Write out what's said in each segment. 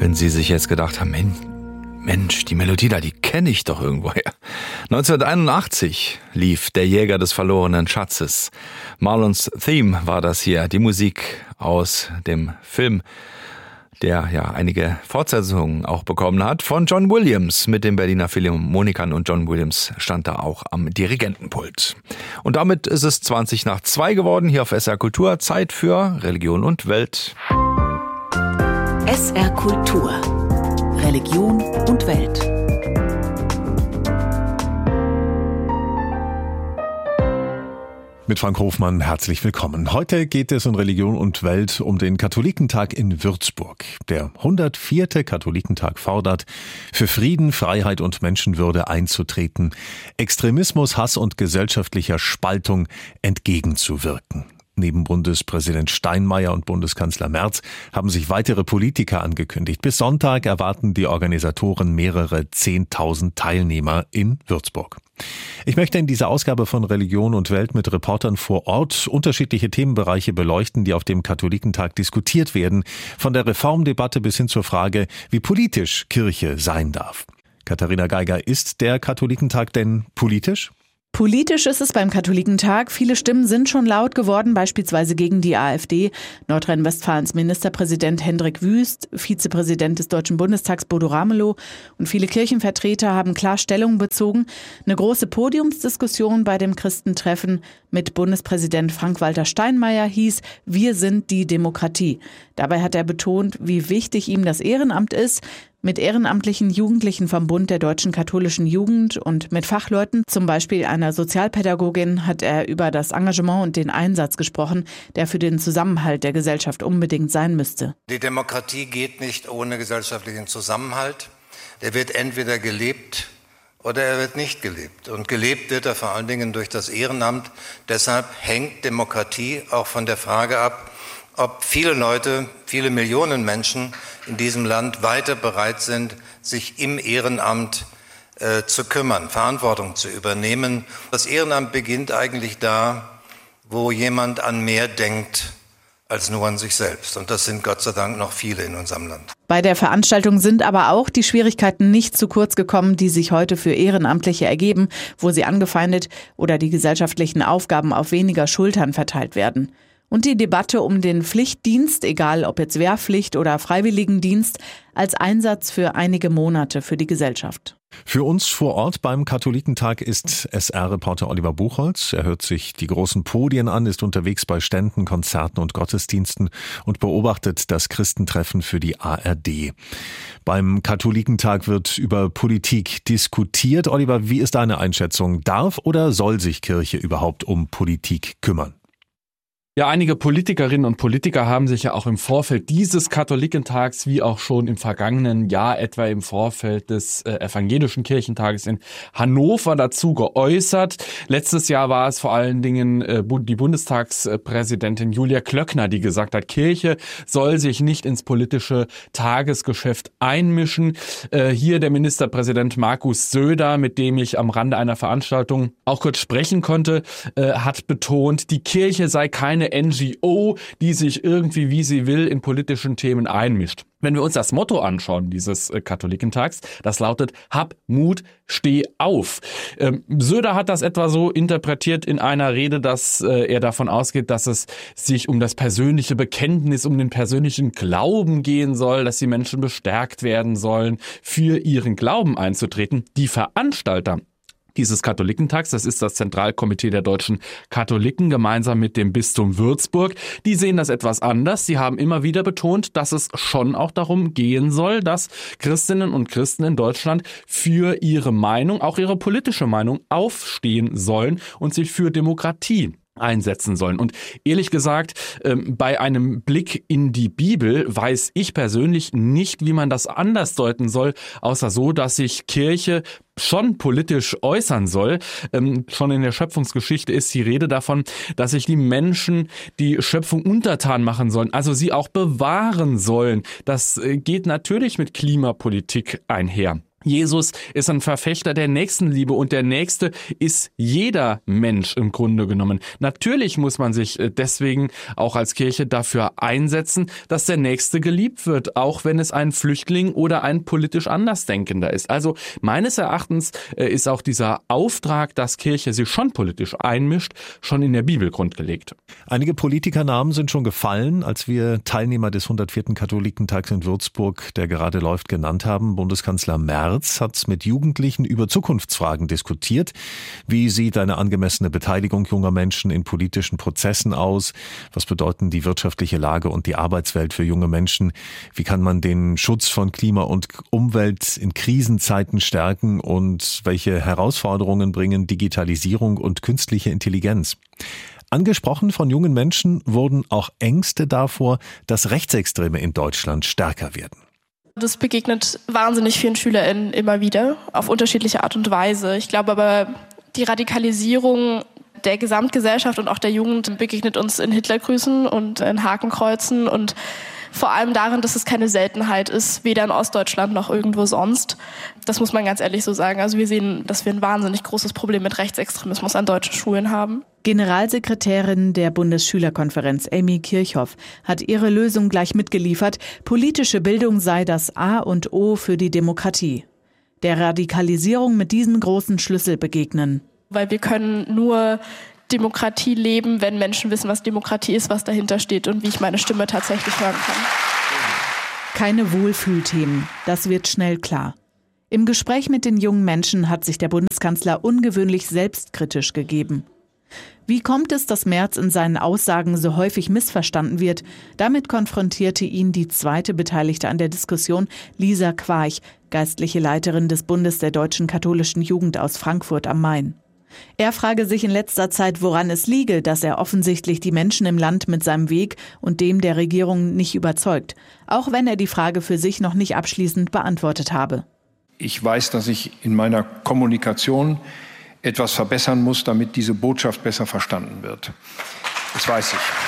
wenn Sie sich jetzt gedacht haben, Mensch, die Melodie da, die kenne ich doch irgendwoher. 1981 lief Der Jäger des verlorenen Schatzes. Marlons Theme war das hier, die Musik aus dem Film, der ja einige Fortsetzungen auch bekommen hat, von John Williams mit den Berliner Philharmonikern, und John Williams stand da auch am Dirigentenpult. Und damit ist es 2:20 geworden, hier auf SR Kultur, Zeit für Religion und Welt. SR Kultur. Religion und Welt. Mit Frank Hofmann herzlich willkommen. Heute geht es in Religion und Welt um den Katholikentag in Würzburg. Der 104. Katholikentag fordert, für Frieden, Freiheit und Menschenwürde einzutreten, Extremismus, Hass und gesellschaftlicher Spaltung entgegenzuwirken. Neben Bundespräsident Steinmeier und Bundeskanzler Merz haben sich weitere Politiker angekündigt. Bis Sonntag erwarten die Organisatoren mehrere 10.000 Teilnehmer in Würzburg. Ich möchte in dieser Ausgabe von Religion und Welt mit Reportern vor Ort unterschiedliche Themenbereiche beleuchten, die auf dem Katholikentag diskutiert werden, von der Reformdebatte bis hin zur Frage, wie politisch Kirche sein darf. Katharina Geiger, ist der Katholikentag denn politisch? Politisch ist es beim Katholikentag. Viele Stimmen sind schon laut geworden, beispielsweise gegen die AfD. Nordrhein-Westfalens Ministerpräsident Hendrik Wüst, Vizepräsident des Deutschen Bundestags Bodo Ramelow und viele Kirchenvertreter haben klar Stellung bezogen. Eine große Podiumsdiskussion bei dem Christentreffen mit Bundespräsident Frank-Walter Steinmeier hieß: Wir sind die Demokratie. Dabei hat er betont, wie wichtig ihm das Ehrenamt ist. Mit ehrenamtlichen Jugendlichen vom Bund der Deutschen Katholischen Jugend und mit Fachleuten, zum Beispiel einer Sozialpädagogin, hat er über das Engagement und den Einsatz gesprochen, der für den Zusammenhalt der Gesellschaft unbedingt sein müsste. Die Demokratie geht nicht ohne gesellschaftlichen Zusammenhalt. Der wird entweder gelebt oder er wird nicht gelebt. Und gelebt wird er vor allen Dingen durch das Ehrenamt. Deshalb hängt Demokratie auch von der Frage ab, ob viele Leute, viele Millionen Menschen in diesem Land weiter bereit sind, sich im Ehrenamt zu kümmern, Verantwortung zu übernehmen. Das Ehrenamt beginnt eigentlich da, wo jemand an mehr denkt als nur an sich selbst. Und das sind Gott sei Dank noch viele in unserem Land. Bei der Veranstaltung sind aber auch die Schwierigkeiten nicht zu kurz gekommen, die sich heute für Ehrenamtliche ergeben, wo sie angefeindet oder die gesellschaftlichen Aufgaben auf weniger Schultern verteilt werden. Und die Debatte um den Pflichtdienst, egal ob jetzt Wehrpflicht oder Freiwilligendienst, als Einsatz für einige Monate für die Gesellschaft. Für uns vor Ort beim Katholikentag ist SR-Reporter Oliver Buchholz. Er hört sich die großen Podien an, ist unterwegs bei Ständen, Konzerten und Gottesdiensten und beobachtet das Christentreffen für die ARD. Beim Katholikentag wird über Politik diskutiert. Oliver, wie ist deine Einschätzung? Darf oder soll sich Kirche überhaupt um Politik kümmern? Ja, einige Politikerinnen und Politiker haben sich ja auch im Vorfeld dieses Katholikentags wie auch schon im vergangenen Jahr, etwa im Vorfeld des Evangelischen Kirchentages in Hannover, dazu geäußert. Letztes Jahr war es vor allen Dingen die Bundestagspräsidentin Julia Klöckner, die gesagt hat, Kirche soll sich nicht ins politische Tagesgeschäft einmischen. Hier der Ministerpräsident Markus Söder, mit dem ich am Rande einer Veranstaltung auch kurz sprechen konnte, hat betont, die Kirche sei keine NGO, die sich irgendwie, wie sie will, in politischen Themen einmischt. Wenn wir uns das Motto anschauen dieses Katholikentags, das lautet: Hab Mut, steh auf. Söder hat das etwa so interpretiert in einer Rede, dass er davon ausgeht, dass es sich um das persönliche Bekenntnis, um den persönlichen Glauben gehen soll, dass die Menschen bestärkt werden sollen, für ihren Glauben einzutreten. Die Veranstalter dieses Katholikentags, das ist das Zentralkomitee der deutschen Katholiken, gemeinsam mit dem Bistum Würzburg. Die sehen das etwas anders. Sie haben immer wieder betont, dass es schon auch darum gehen soll, dass Christinnen und Christen in Deutschland für ihre Meinung, auch ihre politische Meinung, aufstehen sollen und sich für Demokratie einsetzen sollen. Und ehrlich gesagt, bei einem Blick in die Bibel weiß ich persönlich nicht, wie man das anders deuten soll, außer so, dass sich Kirche schon politisch äußern soll. Schon in der Schöpfungsgeschichte ist die Rede davon, dass sich die Menschen die Schöpfung untertan machen sollen, also sie auch bewahren sollen. Das geht natürlich mit Klimapolitik einher. Jesus ist ein Verfechter der Nächstenliebe und der Nächste ist jeder Mensch im Grunde genommen. Natürlich muss man sich deswegen auch als Kirche dafür einsetzen, dass der Nächste geliebt wird, auch wenn es ein Flüchtling oder ein politisch Andersdenkender ist. Also meines Erachtens ist auch dieser Auftrag, dass Kirche sich schon politisch einmischt, schon in der Bibel grundgelegt. Einige Politikernamen sind schon gefallen, als wir Teilnehmer des 104. Katholikentags in Würzburg, der gerade läuft, genannt haben. Bundeskanzler Merz hat mit Jugendlichen über Zukunftsfragen diskutiert. Wie sieht eine angemessene Beteiligung junger Menschen in politischen Prozessen aus? Was bedeuten die wirtschaftliche Lage und die Arbeitswelt für junge Menschen? Wie kann man den Schutz von Klima und Umwelt in Krisenzeiten stärken? Und welche Herausforderungen bringen Digitalisierung und künstliche Intelligenz? Angesprochen von jungen Menschen wurden auch Ängste davor, dass Rechtsextreme in Deutschland stärker werden. Das begegnet wahnsinnig vielen SchülerInnen immer wieder, auf unterschiedliche Art und Weise. Ich glaube aber, die Radikalisierung der Gesamtgesellschaft und auch der Jugend begegnet uns in Hitlergrüßen und in Hakenkreuzen und vor allem darin, dass es keine Seltenheit ist, weder in Ostdeutschland noch irgendwo sonst. Das muss man ganz ehrlich so sagen. Also wir sehen, dass wir ein wahnsinnig großes Problem mit Rechtsextremismus an deutschen Schulen haben. Generalsekretärin der Bundesschülerkonferenz Amy Kirchhoff hat ihre Lösung gleich mitgeliefert. Politische Bildung sei das A und O für die Demokratie. Der Radikalisierung mit diesem großen Schlüssel begegnen. Weil wir können nur Demokratie leben, wenn Menschen wissen, was Demokratie ist, was dahinter steht und wie ich meine Stimme tatsächlich hören kann. Keine Wohlfühlthemen, das wird schnell klar. Im Gespräch mit den jungen Menschen hat sich der Bundeskanzler ungewöhnlich selbstkritisch gegeben. Wie kommt es, dass Merz in seinen Aussagen so häufig missverstanden wird? Damit konfrontierte ihn die zweite Beteiligte an der Diskussion, Lisa Quarch, geistliche Leiterin des Bundes der deutschen katholischen Jugend aus Frankfurt am Main. Er frage sich in letzter Zeit, woran es liege, dass er offensichtlich die Menschen im Land mit seinem Weg und dem der Regierung nicht überzeugt, auch wenn er die Frage für sich noch nicht abschließend beantwortet habe. Ich weiß, dass ich in meiner Kommunikation etwas verbessern muss, damit diese Botschaft besser verstanden wird. Das weiß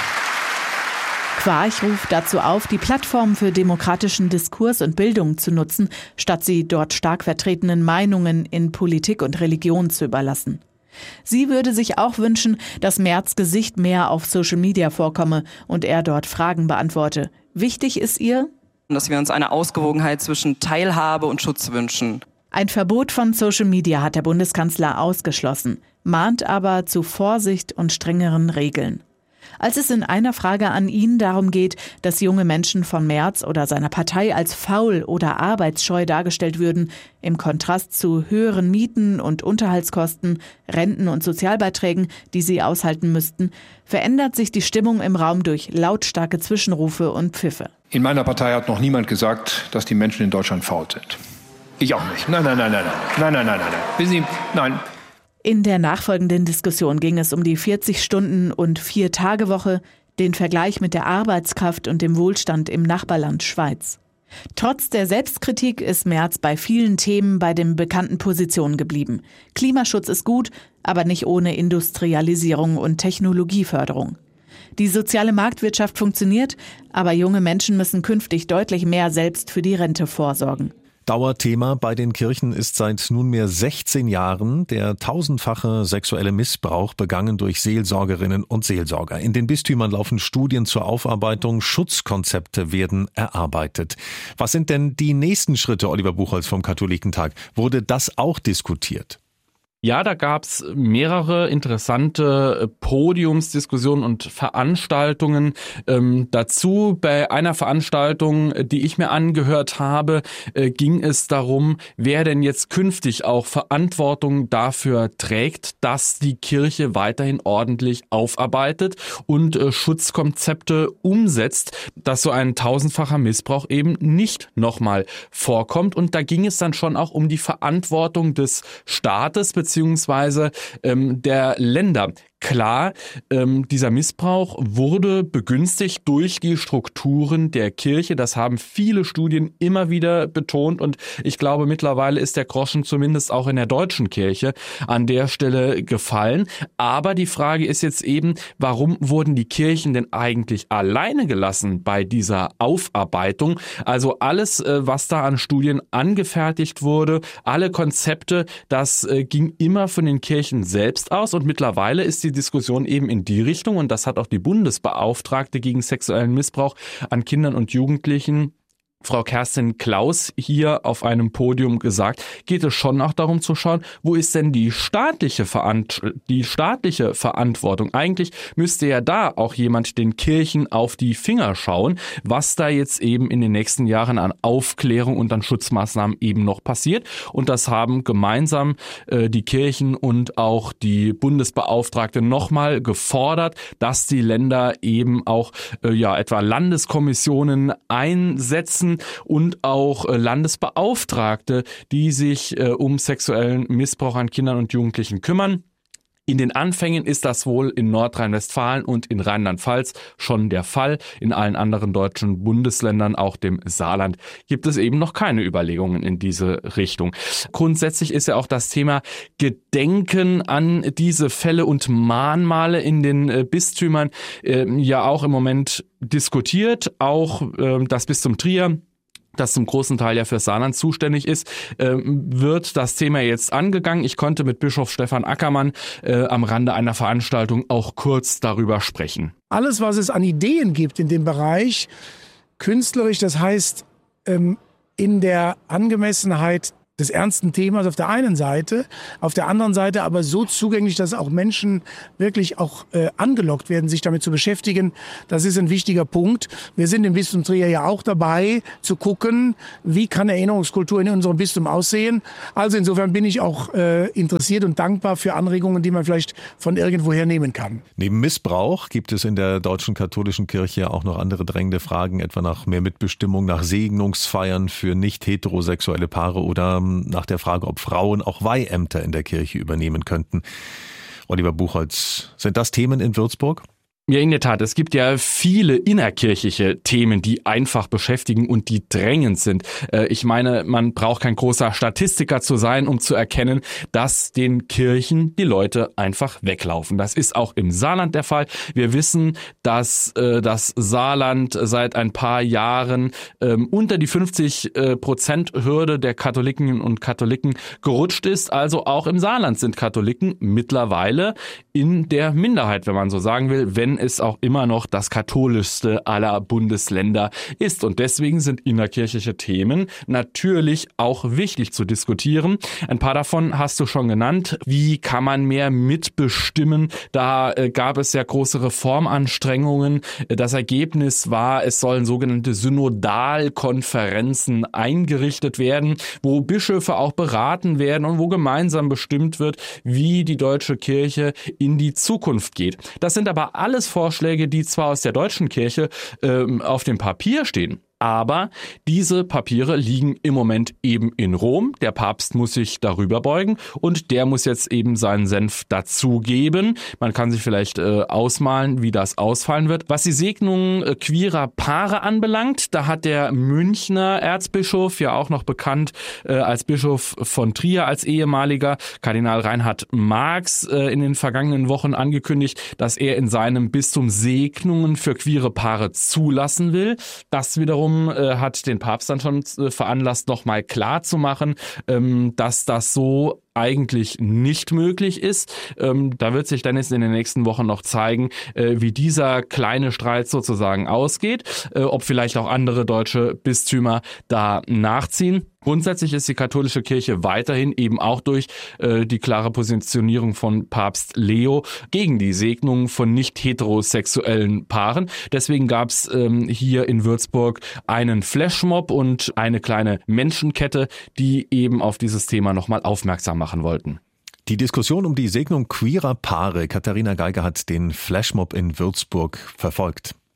ich. Quarch ruft dazu auf, die Plattform für demokratischen Diskurs und Bildung zu nutzen, statt sie dort stark vertretenen Meinungen in Politik und Religion zu überlassen. Sie würde sich auch wünschen, dass Merz' Gesicht mehr auf Social Media vorkomme und er dort Fragen beantworte. Wichtig ist ihr, dass wir uns eine Ausgewogenheit zwischen Teilhabe und Schutz wünschen. Ein Verbot von Social Media hat der Bundeskanzler ausgeschlossen, mahnt aber zu Vorsicht und strengeren Regeln. Als es in einer Frage an ihn darum geht, dass junge Menschen von Merz oder seiner Partei als faul oder arbeitsscheu dargestellt würden, im Kontrast zu höheren Mieten und Unterhaltskosten, Renten und Sozialbeiträgen, die sie aushalten müssten, verändert sich die Stimmung im Raum durch lautstarke Zwischenrufe und Pfiffe. In meiner Partei hat noch niemand gesagt, dass die Menschen in Deutschland faul sind. Ich auch nicht. Nein. Wissen Sie, nein. In der nachfolgenden Diskussion ging es um die 40-Stunden- und 4-Tage-Woche, den Vergleich mit der Arbeitskraft und dem Wohlstand im Nachbarland Schweiz. Trotz der Selbstkritik ist Merz bei vielen Themen bei den bekannten Positionen geblieben. Klimaschutz ist gut, aber nicht ohne Industrialisierung und Technologieförderung. Die soziale Marktwirtschaft funktioniert, aber junge Menschen müssen künftig deutlich mehr selbst für die Rente vorsorgen. Dauerthema bei den Kirchen ist seit nunmehr 16 Jahren der tausendfache sexuelle Missbrauch begangen durch Seelsorgerinnen und Seelsorger. In den Bistümern laufen Studien zur Aufarbeitung, Schutzkonzepte werden erarbeitet. Was sind denn die nächsten Schritte, Oliver Buchholz vom Katholikentag? Wurde das auch diskutiert? Ja, da gab's mehrere interessante Podiumsdiskussionen und Veranstaltungen dazu. Bei einer Veranstaltung, die ich mir angehört habe, ging es darum, wer denn jetzt künftig auch Verantwortung dafür trägt, dass die Kirche weiterhin ordentlich aufarbeitet und Schutzkonzepte umsetzt, dass so ein tausendfacher Missbrauch eben nicht nochmal vorkommt. Und da ging es dann schon auch um die Verantwortung des Staates beziehungsweise der Länder. Klar, dieser Missbrauch wurde begünstigt durch die Strukturen der Kirche. Das haben viele Studien immer wieder betont und ich glaube, mittlerweile ist der Groschen zumindest auch in der deutschen Kirche an der Stelle gefallen. Aber die Frage ist jetzt eben, warum wurden die Kirchen denn eigentlich alleine gelassen bei dieser Aufarbeitung? Also alles, was da an Studien angefertigt wurde, alle Konzepte, das ging immer von den Kirchen selbst aus und mittlerweile ist die Diskussion eben in die Richtung und das hat auch die Bundesbeauftragte gegen sexuellen Missbrauch an Kindern und Jugendlichen, Frau Kerstin Klaus, hier auf einem Podium gesagt, geht es schon auch darum zu schauen, wo ist denn die staatliche Verantwortung? Eigentlich müsste ja da auch jemand den Kirchen auf die Finger schauen, was da jetzt eben in den nächsten Jahren an Aufklärung und an Schutzmaßnahmen eben noch passiert. Und das haben gemeinsam die Kirchen und auch die Bundesbeauftragte nochmal gefordert, dass die Länder eben auch etwa Landeskommissionen einsetzen und auch Landesbeauftragte, die sich um sexuellen Missbrauch an Kindern und Jugendlichen kümmern. In den Anfängen ist das wohl in Nordrhein-Westfalen und in Rheinland-Pfalz schon der Fall. In allen anderen deutschen Bundesländern, auch dem Saarland, gibt es eben noch keine Überlegungen in diese Richtung. Grundsätzlich ist ja auch das Thema Gedenken an diese Fälle und Mahnmale in den Bistümern ja auch im Moment diskutiert. Auch das Bistum Trier, das zum großen Teil ja für Saarland zuständig ist, wird das Thema jetzt angegangen. Ich konnte mit Bischof Stefan Ackermann am Rande einer Veranstaltung auch kurz darüber sprechen. Alles, was es an Ideen gibt in dem Bereich, künstlerisch, das heißt in der Angemessenheit des ernsten Themas auf der einen Seite, auf der anderen Seite aber so zugänglich, dass auch Menschen wirklich auch angelockt werden, sich damit zu beschäftigen. Das ist ein wichtiger Punkt. Wir sind im Bistum Trier ja auch dabei, zu gucken, wie kann Erinnerungskultur in unserem Bistum aussehen. Also insofern bin ich auch interessiert und dankbar für Anregungen, die man vielleicht von irgendwoher nehmen kann. Neben Missbrauch gibt es in der deutschen katholischen Kirche auch noch andere drängende Fragen, etwa nach mehr Mitbestimmung, nach Segnungsfeiern für nicht heterosexuelle Paare oder nach der Frage, ob Frauen auch Weiheämter in der Kirche übernehmen könnten. Oliver Buchholz, sind das Themen in Würzburg? Ja, in der Tat. Es gibt ja viele innerkirchliche Themen, die einfach beschäftigen und die drängend sind. Ich meine, man braucht kein großer Statistiker zu sein, um zu erkennen, dass den Kirchen die Leute einfach weglaufen. Das ist auch im Saarland der Fall. Wir wissen, dass das Saarland seit ein paar Jahren unter die 50%-Hürde der Katholiken und Katholiken gerutscht ist. Also auch im Saarland sind Katholiken mittlerweile in der Minderheit, wenn man so sagen will, wenn es auch immer noch das katholischste aller Bundesländer ist. Und deswegen sind innerkirchliche Themen natürlich auch wichtig zu diskutieren. Ein paar davon hast du schon genannt. Wie kann man mehr mitbestimmen? Da gab es ja große Reformanstrengungen. Das Ergebnis war, es sollen sogenannte Synodalkonferenzen eingerichtet werden, wo Bischöfe auch beraten werden und wo gemeinsam bestimmt wird, wie die deutsche Kirche in die Zukunft geht. Das sind aber alles Vorschläge, die zwar aus der deutschen Kirche auf dem Papier stehen, aber diese Papiere liegen im Moment eben in Rom. Der Papst muss sich darüber beugen und der muss jetzt eben seinen Senf dazugeben. Man kann sich vielleicht ausmalen, wie das ausfallen wird. Was die Segnung queerer Paare anbelangt, da hat der Münchner Erzbischof, ja auch noch bekannt als Bischof von Trier, als ehemaliger Kardinal Reinhard Marx, in den vergangenen Wochen angekündigt, dass er in seinem Bistum Segnungen für queere Paare zulassen will. Das wiederum hat den Papst dann schon veranlasst, nochmal klar zu machen, dass das so eigentlich nicht möglich ist. Da wird sich dann jetzt in den nächsten Wochen noch zeigen, wie dieser kleine Streit sozusagen ausgeht, ob vielleicht auch andere deutsche Bistümer da nachziehen. Grundsätzlich ist die katholische Kirche weiterhin eben auch durch die klare Positionierung von Papst Leo gegen die Segnung von nicht heterosexuellen Paaren. Deswegen gab es hier in Würzburg einen Flashmob und eine kleine Menschenkette, die eben auf dieses Thema nochmal aufmerksam machen wollten. Die Diskussion um die Segnung queerer Paare, Katharina Geiger hat den Flashmob in Würzburg verfolgt.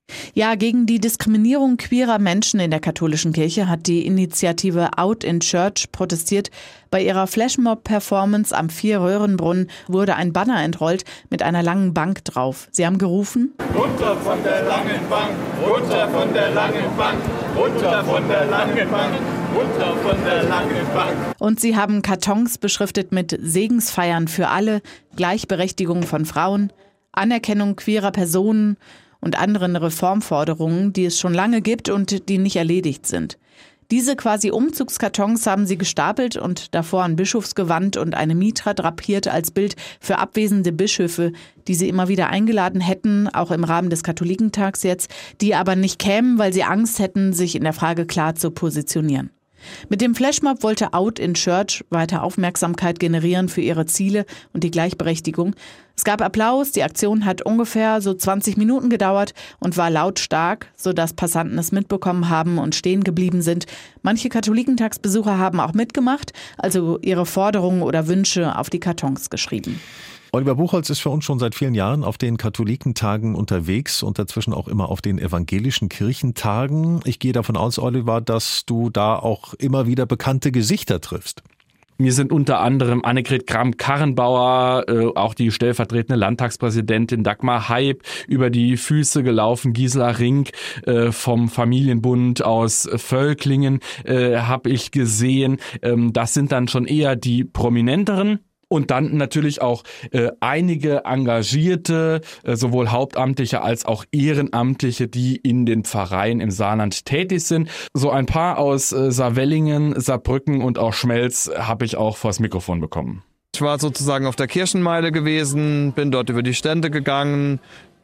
Ja, gegen die Diskriminierung queerer Menschen in der katholischen Kirche hat die Initiative Out in Church protestiert. Bei ihrer Flashmob-Performance am Vierröhrenbrunnen wurde ein Banner entrollt mit einer langen Bank drauf. Sie haben gerufen: Runter von der langen Bank, runter von der langen Bank, runter von der langen Bank, runter von der langen Bank. Und sie haben Kartons beschriftet mit Segensfeiern für alle, Gleichberechtigung von Frauen, Anerkennung queerer Personen und anderen Reformforderungen, die es schon lange gibt und die nicht erledigt sind. Diese quasi Umzugskartons haben sie gestapelt und davor ein Bischofsgewand und eine Mitra drapiert als Bild für abwesende Bischöfe, die sie immer wieder eingeladen hätten, auch im Rahmen des Katholikentags jetzt, die aber nicht kämen, weil sie Angst hätten, sich in der Frage klar zu positionieren. Mit dem Flashmob wollte Out in Church weiter Aufmerksamkeit generieren für ihre Ziele und die Gleichberechtigung. Es gab Applaus, die Aktion hat ungefähr so 20 Minuten gedauert und war lautstark, sodass Passanten es mitbekommen haben und stehen geblieben sind. Manche Katholikentagsbesucher haben auch mitgemacht, also ihre Forderungen oder Wünsche auf die Kartons geschrieben. Oliver Buchholz ist für uns schon seit vielen Jahren auf den Katholikentagen unterwegs und dazwischen auch immer auf den evangelischen Kirchentagen. Ich gehe davon aus, Oliver, dass du da auch immer wieder bekannte Gesichter triffst. Mir sind unter anderem Annegret Kramp-Karrenbauer, auch die stellvertretende Landtagspräsidentin Dagmar Heib über die Füße gelaufen. Gisela Rink vom Familienbund aus Völklingen habe ich gesehen. Das sind dann schon eher die prominenteren. Und dann natürlich auch einige Engagierte, sowohl Hauptamtliche als auch Ehrenamtliche, die in den Pfarreien im Saarland tätig sind. So ein paar aus Saarwellingen, Saarbrücken und auch Schmelz habe ich auch vors Mikrofon bekommen. Ich war sozusagen auf der Kirchenmeile gewesen, bin dort über die Stände gegangen,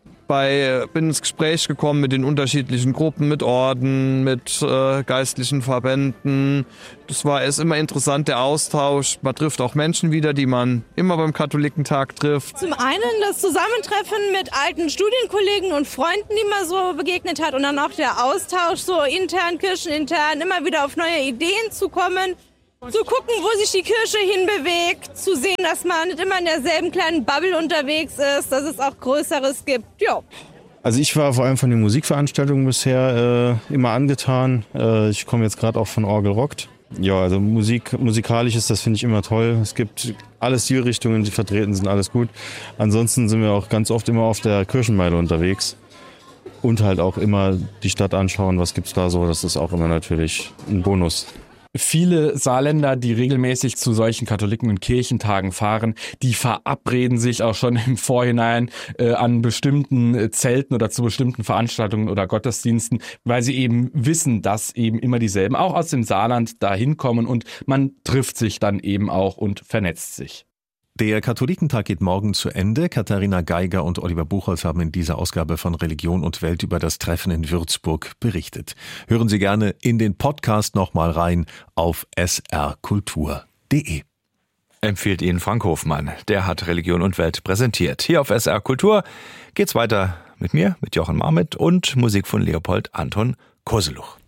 bin ins Gespräch gekommen mit den unterschiedlichen Gruppen, mit Orden, mit geistlichen Verbänden. Das war erst immer interessant, der Austausch. Man trifft auch Menschen wieder, die man immer beim Katholikentag trifft. Zum einen das Zusammentreffen mit alten Studienkollegen und Freunden, die man so begegnet hat. Und dann auch der Austausch, so intern, kirchenintern, immer wieder auf neue Ideen zu kommen. Zu gucken, wo sich die Kirche hinbewegt, zu sehen, dass man nicht immer in derselben kleinen Bubble unterwegs ist, dass es auch Größeres gibt. Jo. Also ich war vor allem von den Musikveranstaltungen bisher immer angetan. Ich komme jetzt gerade auch von Orgel Rockt. Ja, also musikalisch ist das, finde ich, immer toll. Es gibt alle Stilrichtungen, die vertreten sind, alles gut. Ansonsten sind wir auch ganz oft immer auf der Kirchenmeile unterwegs. Und halt auch immer die Stadt anschauen, was gibt's da so. Das ist auch immer natürlich ein Bonus. Viele Saarländer, die regelmäßig zu solchen Katholiken- und Kirchentagen fahren, die verabreden sich auch schon im Vorhinein an bestimmten Zelten oder zu bestimmten Veranstaltungen oder Gottesdiensten, weil sie eben wissen, dass eben immer dieselben auch aus dem Saarland da hinkommen und man trifft sich dann eben auch und vernetzt sich. Der Katholikentag geht morgen zu Ende. Katharina Geiger und Oliver Buchholz haben in dieser Ausgabe von Religion und Welt über das Treffen in Würzburg berichtet. Hören Sie gerne in den Podcast nochmal rein auf srkultur.de. Empfiehlt Ihnen Frank Hofmann. Der hat Religion und Welt präsentiert. Hier auf SR Kultur geht's weiter mit mir, mit Jochen Marmit und Musik von Leopold Anton Koseluch.